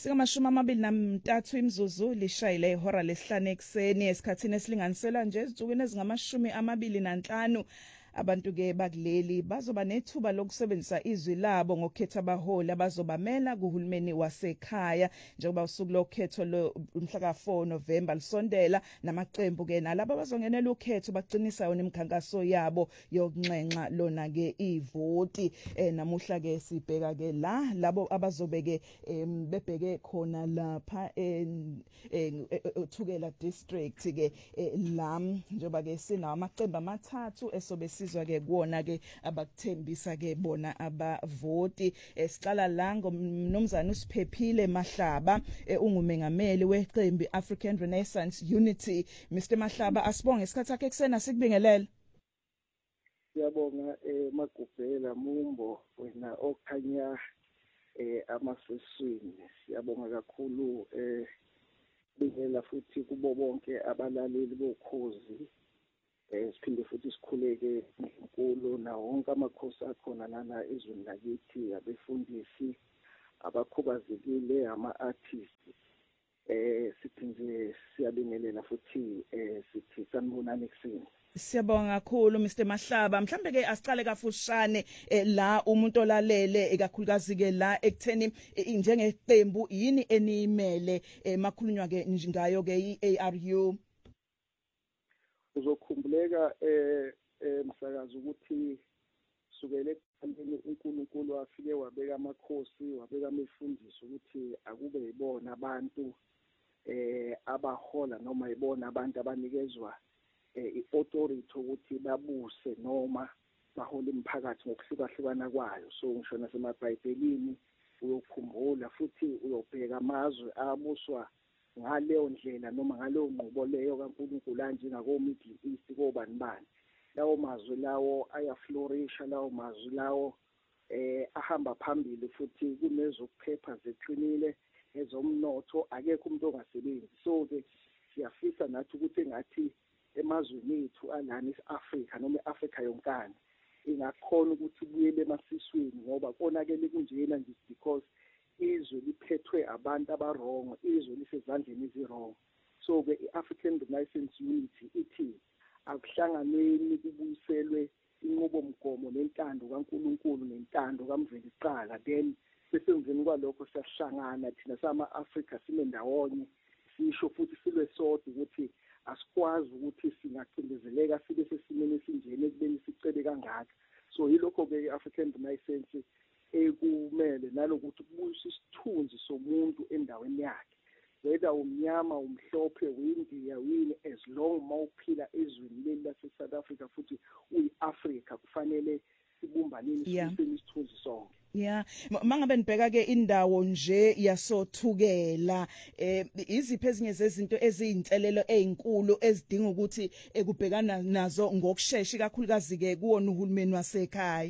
23 imzuzu lishayile ihora lesihlanu ekseni esikhathini esilinganiselwa nje izinsukwini ezingama25 abantu ke bakuleli bazoba nethuba lokusebenzisa izwi labo ngokhetha abaholi abazobamela kuhulumeni wasekhaya njengoba usuku lokhetho umhla ka4 November lisondela namaqembu ke nalabo abazongenela ukhetho baqinisa yona imikhankaso yabo yokunxenxa lona ke ivoti namuhla ke sibheka ke labo abazobe ke bebheke khona lapha Thukela district ke la njengoba ke sina amaqembu amathathu esobe sizwa ke kuona ke abakuthembisa ke bona abavoti sicala la ngomnumzana uSiphephile Mahlaba ungumengameli weqembu African Renaissance Unity. Mr Mahlaba asibonge isikhathi sakhe kusena sikubingelele. Siyabonga Magubhela Mumbo wena okhanya amasesini. Siyabonga kakhulu bingela futhi kubo bonke abalaleli bokhozi siphinde futhi sikhuleke inkulu na wonke amakhosi akhona lana ezweni lakithi abefundisi abakhubazekile ama-artists siphinde siyabingelela futhi sithi sanibonani kuseni. Siyabonga kakhulu Mr Mahlaba mhlambe ke asicale kafushane la umuntu olalele ekakhulukazi ke la ekutheni njengeqembu yini enimele makhulunywa ke ngayo ke iARU. Uzokhumbuleka msakazi ukuthi sukele ekuqaleni uNkulunkulu wafike wabeka amakhosi wabeka imfundiso ukuthi akube yibona abantu abahola noma yibona abantu abanikezwa iauthority ukuthi babuse noma bahole imphakathi ngokuhlukahlukana kwayo. So ngisho nasemaBhayibhelini uyokhumbula futhi uyobheka amazwe abuswa ngaleyo ndlela noma ngaleyo nqubo leyo kaNkulunkulu njengako Middle East kobanibani. Lawo mazwe lawo ayaflourisha, lawo mazwe lawo ahamba phambili futhi kunezokuphepha zeqinile ezomnotho akekho umuntu ongasebenzi. So ke siyafisa nathi ukuthi engathi emazweni ethu alana eAfrika noma eAfrika yonkana ingakhona ukuthi buyele emasisweni ngoba konakele kunjena nje because izwe liphethwe abantu abarongo, izwe lisezandleni ezirong. So ke iAfrican Renaissance Unity ithi akuhlanganweni kubuyiselwe inqubomgomo nentando kaNkulunkulu nentando kaMveli Qala, then besenzeni kwalokho siyahlangana thina sama-Afrika sime ndawonye sisho futhi silwe sodwa ukuthi asikwazi ukuthi singacindezeleka sibe sesimeni esinjeni ekubeni sicebe kangaka. So yilokho ke iAfrican Renaissance ekumele nalokuthi kubuyisa isithunzi somuntu endaweni yakhe, whether umnyama umhlophe uyiNdiya uyini, as long mawuphila ezweni leli lase-South Africa futhi uyi-Africa kufanele sibumbaneni sibuyiseni isithunzi sonke. Yeah, mangabe nibheka ke indawo nje yasothukela iziphi ezinye zezinto eziyinselelo ezinkulu ezidinga ukuthi ekubhekana nazo ngokusheshsha kakhulukazi ke kuwona uhulumeni wasekhaya.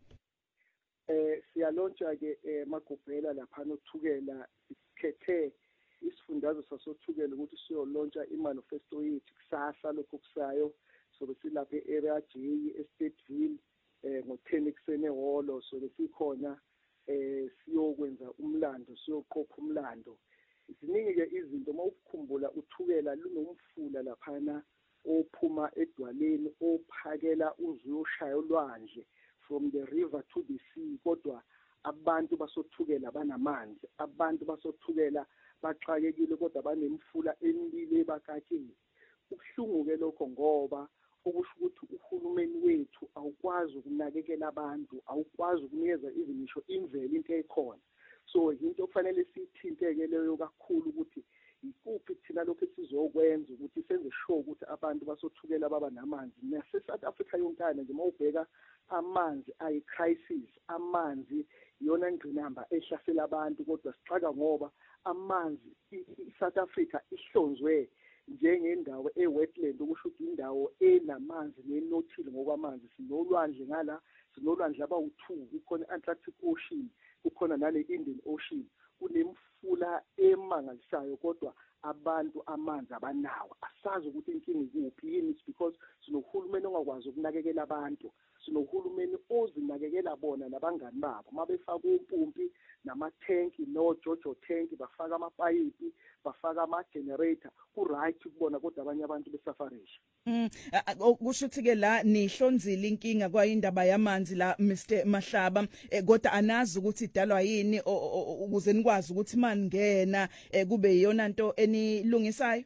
Siyalontsha ke Magubhela lapha nothukela sikhethe isifundazwe sasothukela ukuthi siyolontsha imanifesto yethu kusasa lokho kusayo so besilapha eArea J eStateville ngo-10 ekseni ehholo. So besikhona siyokwenza umlando siyoqopha umlando. Ziningi ke izinto mawukukhumbula uthukela lunomfula laphana ophuma edwaleni ophakela uzuyoshaya olwandle from the river to the sea, kodwa abantu basothukela banamanzi, abantu basothukela baxakekile kodwa banemfula emibili ebakakile. Kubuhlungu ke lokho ngoba okusho ukuthi uhulumeni wethu awukwazi ukunakekela abantu, awukwazi ukunikeza izimisho imvelo into ekhona. So into okufanele sithinteke leyo kakhulu ukuthi ikuphi thina lokho esizokwenza ukuthi senze sure ukuthi abantu basothukela baba namanzi. Nase-South Africa yonkana nje mawubheka amanzi ayi-crisis, amanzi yona ngqinamba ehlasela abantu, kodwa sixaka ngoba amanzi i-South Africa ihlonzwe njengendawo e-wetland, okusho ukuthi indawo enamanzi nenothile ngokwamanzi. Sinolwandle ngala, sinolwandle abawu-2, kukhona i-Atlantic Ocean, kukhona nale-Indian Ocean. Kunemfula emangalisayo kodwa abantu amanzi abanawo. Asazi ukuthi inkinga ikuphi yini, because sinohulumeni ongakwazi ukunakekela abantu, sinohulumeni ozinakekela bona nabangani babo mabefaka umpumpi namathenki nojojo tank bafaka amapayipi bafaka ama-generator ku-right ukubona kodwa abanye abantu besafarisha. Kusho ukuthi ke la nihlonzile inkinga kwayindaba yamanzi la Mr Mahlaba kodwa anazi ukuthi idalwa yini ukuze nikwazi ukuthi maningena kube yiyona nto enilungisayo.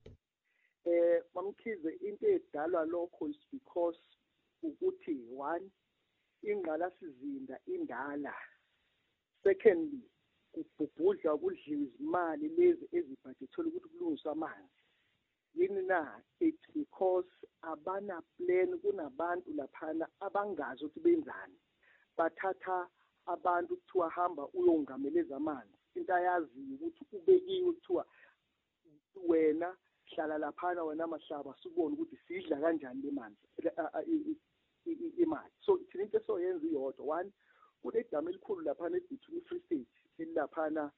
Mamkhize into edalwa lokho is because ukuthi one ingqalasizinda indala, secondly kubhubhudla kudliwa izimali lezi ezibhajethela ukuthi kulungiswe amanzi. Yini na, it's because abana plan kunabantu laphana abangazi ukuthi benzani bathatha abantu kuthiwa hamba uyongameleza amanzi into ayaziyo ukuthi ubekiwe kuthiwa wena hlala laphana wena Mahlaba sibone ukuthi sidla kanjani le manzi imali. So thina into soyenza iyodwa, one kunedama elikhulu laphana ebetween Free State elilaphana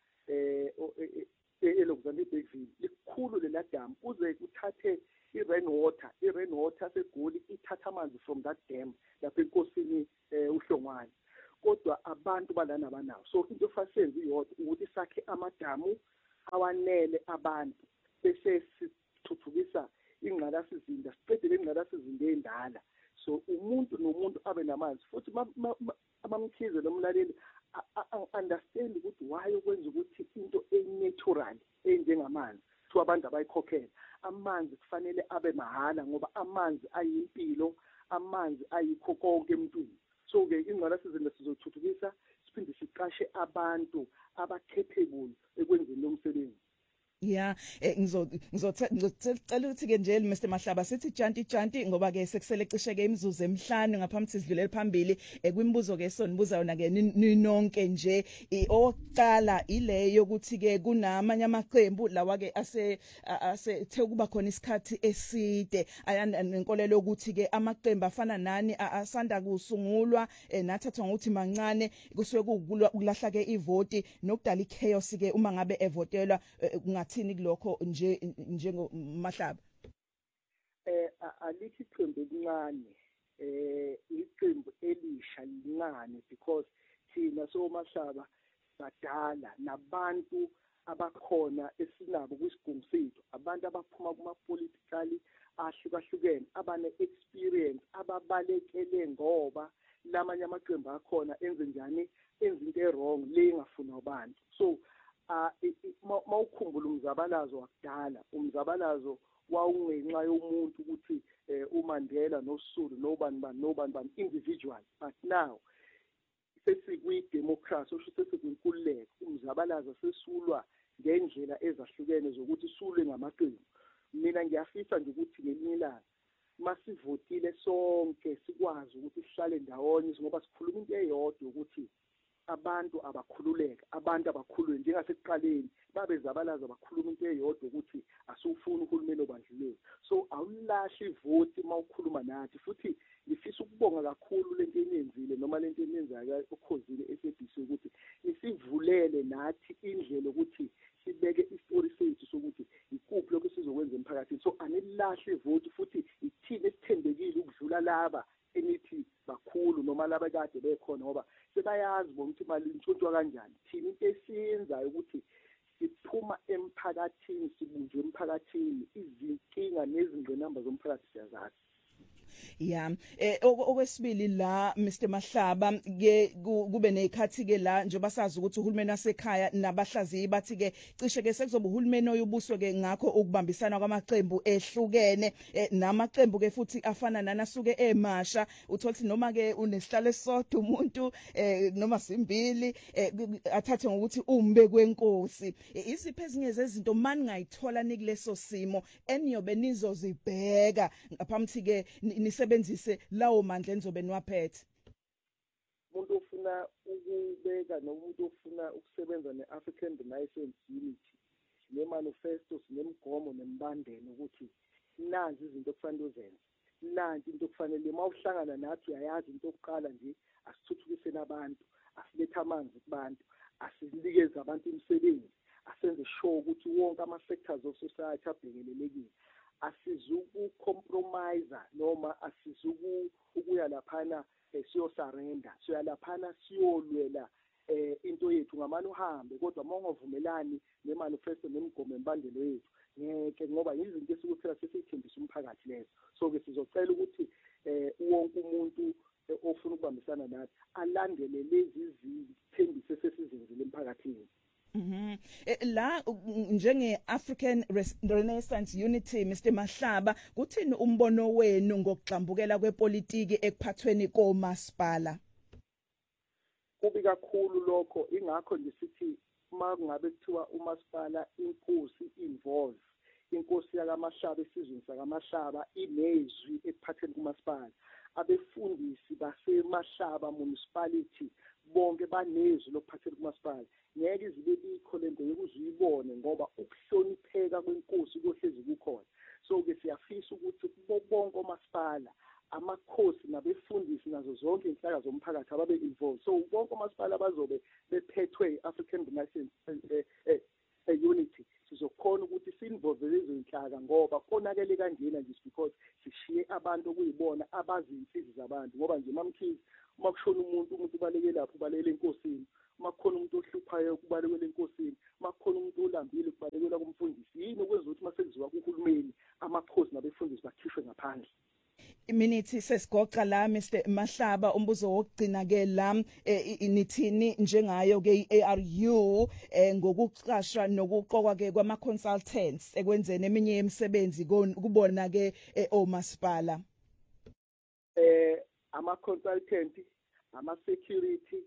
eLokuzabe Bergville likhulu lela dam kuze kuthathe i-rain water segoli ithatha amanzi from that dam lapha enkosini uHlongwane kodwa abantu balana abanawo. So into efasenza iyodwa ukuthi sakhe amadamu awanele abantu bese sithuthukisa ingqalasizinda siqedele ingqalasizinda endala so umuntu nomuntu abe namanzi futhi abamkhize lomlaleli understand ukuthi why ukwenza ukuthi into enatural enjengamanzi to abantu abayikhokhela amanzi kufanele abe mahala ngoba amanzi ayimpilo amanzi ayikho konke emntwini. So ke ingqalasizinda sizothuthukisa siphinde siqashe abantu aba-capable ekwenzeni lo msebenzi. Yeah, ngizocela ukuthi ke nje Mr Mahlaba sithi janti ngoba ke sekusele cishe ke imizuzu emihlanu ngaphambi sidlulele phambili kwimibuzo ke sonibuza yona ke ninonke nje oqala ile yokuthi ke kunamanye amaqembu lawa ke ase kuba khona isikhathi eside ayanenkolelo ukuthi ke amaqembu afana nani asanda kusungulwa nathathwa ngokuthi mancane kusuke kulahla ke ivoti nokudala ichaos ke uma ngabe evotelwa thini kulokho njengoMahlaba. Alithi iqembu elincane iqembu elisha lincane because thina soMahlaba badala nabantu abakhona esinabo kwisigungu sethu abantu abaphuma kuma-politically ahlukahlukene abane experience ababalekele ngoba lamanye amaqembu akhona enze njani enze into e-wrong le engafuna abantu. So mawukhumbula umzabalazo wakudala umzabalazo wawungenxa yomuntu ukuthi uMandela noSisulu nobani individual but now sesikwi-democracy osho sesikwinkululeko umzabalazo sesulwa ngendlela ezahlukene zokuthi sulwe ngamaqembu. Mina ngiyafisa nje ukuthi ngelinye ilanga masivotile sonke sikwazi ukuthi sihlale ndawonye ngoba sikhuluma into eyodwa ukuthi abantu abakhululeka abantu abakhulule njengasekuqaleni babezabalaza bakhuluma into eyodwa ukuthi asufuna uhulumeni obandlulule. So awulahle ivoti mawukhuluma nathi futhi ngifisa ukubonga kakhulu lento enenzile noma lento enenzaka okhozile SABC ukuthi isivulele nathi indlela ukuthi sibeke istory sethu sokuthi ikuphi lokho sizokwenza emphakathini. So anilahle ivoti futhi ithini esithembekile ukudlula laba enithi bakhulu noma laba kade bekhona ngoba sebayazi bonke imali intshontshwa kanjani. Thina into esiyenzayo ukuthi siphuma emphakathini sibunjwe emphakathini izinkinga nezingqinamba zomphakathi siyazazi. Yeah, okwesibili la Mr Mahlaba ke kube nezikhathi ke la njengoba sazi ukuthi uhulumeni wasekhaya nabahlaziyi bathi ke cishe ke sekuzoba uhulumeni oyubuswe ke ngakho ukubambisana kwamaqembu ehlukene namaqembu ke futhi afana nanasuke emasha uthola noma ke unesihlalo esisodwa umuntu noma simbili athathe ngokuthi umbe kwenkosi. Iziphi ezinye zezinto mani ngayithola nikuleso simo eniyobe nizozibheka ngaphambi ke nisebenzise lawo mandla enizobe niwaphethe? Umuntu ofuna ukubeka nomuntu ofuna ukusebenza ne-African Renaissance Unity ne-manifesto sinemigomo nemibandela ukuthi nazi izinto okufanele uzenze nanti into okufanele mawuhlangana nathi uyayazi into okuqala nje asithuthukise nabantu asilethe amanzi kubantu asinikeze abantu imisebenzi asenze sure ukuthi wonke ama-sectors of society abhekelelekile asizuku compromise noma asizuku ukuya laphana siyosurrender siyalaphana siyolwela into yethu ngamani uhambe kodwa mongovumelani nemanifesto nemigomo embandelo yethu ngeke ngoba izinto esikuthela sesithembisa umphakathi lezo so ke sizocela ukuthi wonke umuntu ofuna ukubambisana nathi alandele lezi zithembiso esesizenzile emphakathini. La njenge African Renaissance Unity Mr Mahlaba kuthini umbono wenu ngokugxambukela kwepolitiki ekuphathweni komasipala? Kubi kakhulu lokho ingakho nje sithi makungabe kuthiwa umasipala inkosi involve inkosi yakaMahlaba esizweni sakaMahlaba inezwi ekuphatheni kumasipala abefundisi basemahlaba municipality bonke banezwi lokuphathela kumasipala ngeke izibe likho lento yokuzuyibone ngoba ukuhlonipheka kwenkosi kohlezi kukhona so ke siyafisa ukuthi bonke omasipala amakhosi nabefundisi nazo zonke inhlaka zomphakathi ababe involved so bonke omasipala bazobe bephethwe African Renaissance Unity sizokhona ukuthi sinvolve lezo inhlaka ngoba konakele kanjena nje because sishiye abantu okuyibona abazi inhliziyo zabantu ngoba nje mamkhizi uma kushona umuntu ubaleke lapho ubalekele enkosini uma kukhona umuntu ohluphayo kubalekele enkosini uma kukhona umuntu olambile kubalekela kumfundisi yini okwenza ukuthi masekuziwa kuhulumeni amakhosi nabefundisi bakhishwe ngaphandle. Iminithi sesigoqa la Mr Mahlaba umbuzo wokugcina ke la nithini njengayo ke iARU ngokuqashwa nokuqokwa ke kwama consultants ekwenzeni eminye yemisebenzi kubona ke omasipala ama consultant ama security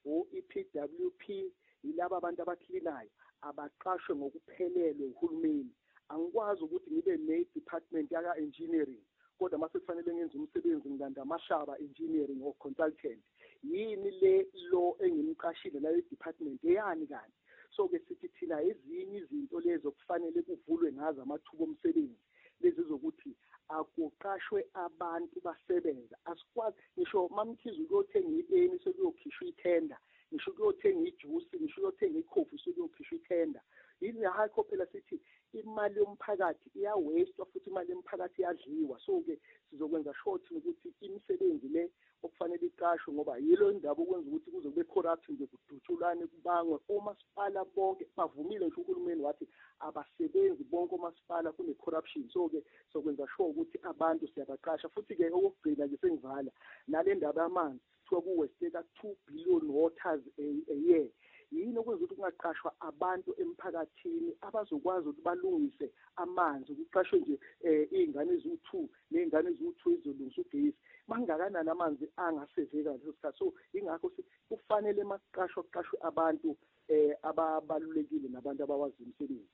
EPWP yilabo abantu abacleanayo abaqashwe ngokuphelele uhulumeni angikwazi ukuthi ngibe ne department yaka engineering kodwa mase kufanele ngenze umsebenzi ngilanda amashaba engineering or consultant yini le lo engimqashile la department eyani kanti so ke sithi thina ezinye izinto lezo kufanele kuvulwe ngazo amathuba omsebenzi lezi zokuthi akuqashwe abantu basebenza asikwazi ngisho mamkhizi ukuyothenga ieni sekuyokhishwa itender ngisho ukuyothenga ijuice ngisho ukuyothenga ikhofi sekuyokhishwa itender yini high phela sithi imali yomphakathi iya waste futhi imali yomphakathi iyadliwa so ke sizokwenza short ukuthi imisebenzi le okufanele iqashwe ngoba yilo indaba okwenza ukuthi kuzobe corrupt nje kudutshulane kubangwe omasipala bonke bavumile nje uhulumeni wathi abasebenzi bonke omasipala kune corruption so ke sokwenza sure ukuthi abantu siyabaqasha futhi ke okugcina nje sengivala nale ndaba yamanzi kuthiwa kuwesteka 2 billion waters a year yini okwenza ukuthi kungaqashwa abantu emphakathini abazokwazi ukuthi balungise amanzi ukuqashwe nje izingane eziwu2 nezingane eziwu2 ezolungisa ugesi mangakanani amanzi angaseveka ngaleso sikhathi so ingakho kufanele maqashwe abantu ababalulekile nabantu abawazi umsebenzi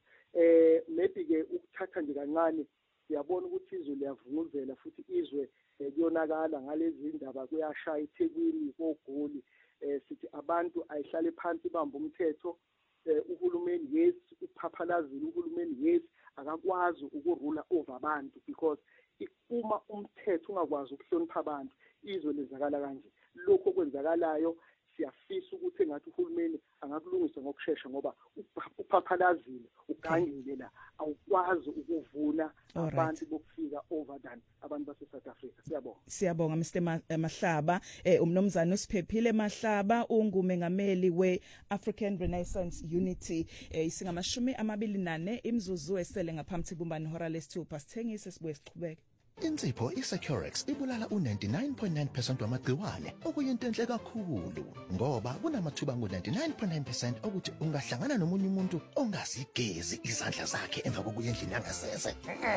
maybe ke ukuthatha nje kancane siyabona ukuthi izwe liyavunguzela futhi izwe kuyonakala ngalezi indaba kuyashaya eThekwini koGoli sithi abantu ayihlale phansi bamba umthetho uhulumeni yes uphaphalazile uhulumeni yes akakwazi ukurula over abantu because uma umthetho ungakwazi ukuhlonipha abantu izwe lezakala kanje lokho okwenzakalayo siyafisa ukuthi engathi uhulumeni angakulungisa ngokusheshsha ngoba uphaphalazile ugangile la awukwazi ukuvuna abantu bokufika over than abantu base South Africa. Siyabonga Mr Mahlaba umnomzana usiphephile Mahlaba ungumengameli we-African Renaissance Unity isingamashumi 24 imzuzu esele ngaphambi kumbani hora lesithupha sithengise sibuye siqhubeke. Insipho iSecurex ibulala u99.9% wamagciwane okuyinto enhle kakhulu ngoba kunamathuba ngo99.9% ukuthi ungahlangana nomunye umuntu ongazigezi izandla zakhe emva kokuya endlini yangasese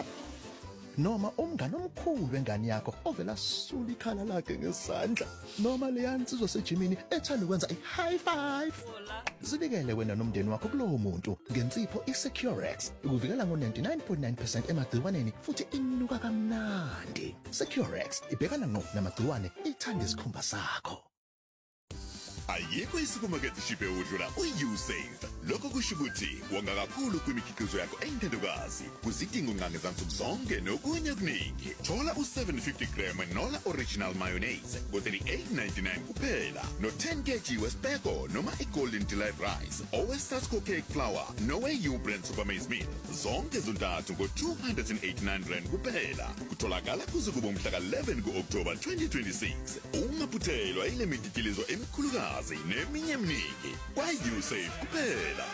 noma umngane omkhulu wengane yakho ovela sula ikhala lakhe ngesandla noma leyansizwa sejimini ethanda ukwenza i-high five zibikele wena nomndeni wakho kulowo muntu ngensipho iSecurex ukuvikela ngo99.9% emagciwaneni futhi inuka kamnandi. Securex ibhekana namagciwane ithanda isikhumba sakho. ayikho isupermarket shiphe udlula uYouSave. Lokho kusho ukuthi wonga kakhulu kwimikhiqizo yakho eyintandokazi kuzidingo nqange zansuku zonke nokunye okuningi. Thola u750 gram nola original mayonnaise ngo38.99 kuphela, no10 kg wespeko noma iGolden Delight rice, oweSasco cake flour, noweUbrand super maize meal. Zonke zontathu ngo289 rand kuphela. Kutholakala kuze kube umhla ka11 kuOctober 2026. Ungaphuthelwa ile mitikilizo emikhulukazi neminye eminingi kwaYouSave kuphela.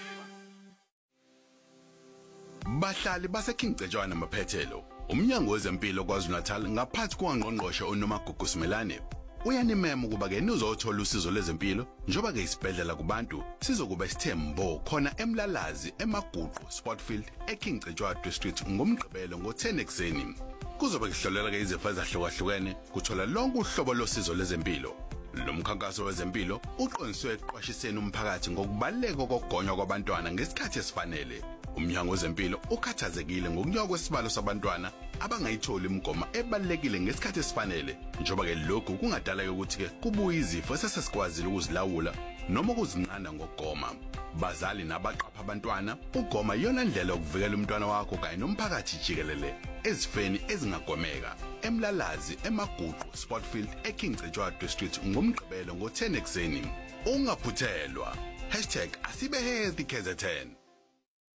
Bahlali baseKingcetshwane namaphethelo, umnyango wezempilo KwaZulu-Natal ngaphansi kwaNgqongqoshe uNomagugu Simelane uyanimema ukuba ke nizothola usizo lezempilo njoba ke isibhedlela kubantu sizokuba isithembo khona eMlalazi eMaguqu Sportfield eKingcetshwane district ngomgqibelo ngo10 ekseni. Kuzobe kuhlolela ke izifo ezahlukahlukene kuthola lonke uhlobo losizo lezempilo. Lo mkhankaso wezempilo uqondiswe eqwashiseni umphakathi ngokubaleka kokugonywa kwabantwana ngesikhathi esifanele. Umnyango wezempilo ukhathazekile ngokunyuka kwesibalo sabantwana abangayitholi imigomo ebalekile ngesikhathi esifanele njoba ke lokhu kungadala ukuthi ke kubuye izifo esesesikwazile ukuzilawula noma ukuzinqanda ngokugoma. Bazali nabaqapha abantwana, ugoma yona ndlela yokuvikela umntwana wakho kanye nomphakathi jikelele ezifeni ezingagomeka. eMlalazi eMaguqu Sportfield eKingcetshwane district ngomgqibelo ngo10 ekseni. Ungaphuthelwa #asibehealthy KZN.